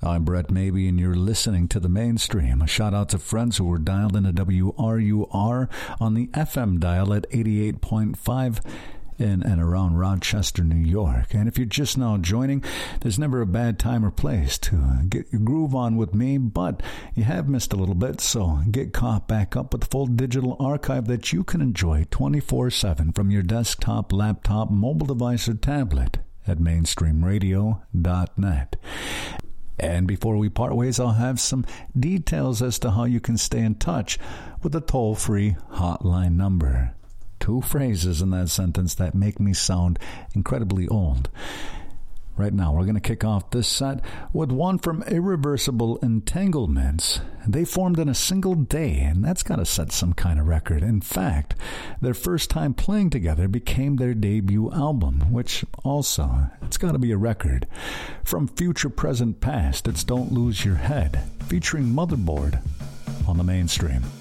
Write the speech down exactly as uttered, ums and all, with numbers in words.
I'm Brett Maybe, and you're listening to The Mainstream. A shout out to friends who were dialed into W R U R on the F M dial at eighty-eight point five in and around Rochester, New York. And if you're just now joining, there's never a bad time or place to get your groove on with me, but you have missed a little bit, so get caught back up with the full digital archive that you can enjoy twenty-four seven from your desktop, laptop, mobile device, or tablet at mainstream radio dot net. And before we part ways, I'll have some details as to how you can stay in touch with the toll-free hotline number. Two phrases in that sentence that make me sound incredibly old. Right now, we're going to kick off this set with one from Irreversible Entanglements. They formed in a single day, and that's got to set some kind of record. In fact, their first time playing together became their debut album, which also, it's got to be a record. From Future, Present, Past, it's Don't Lose Your Head, featuring Motherboard on The Mainstream.